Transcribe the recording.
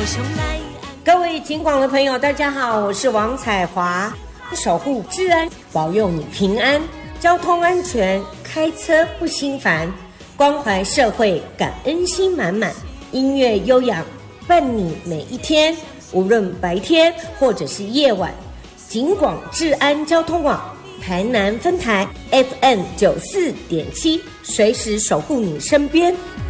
各位警广的朋友，大家好，我是王彩华，守护治安，保佑你平安，交通安全，开车不心烦，关怀社会，感恩心满满，音乐悠扬，伴你每一天，无论白天或者是夜晚。警广治安交通网，台南分台 FM 94.7，随时守护你身边。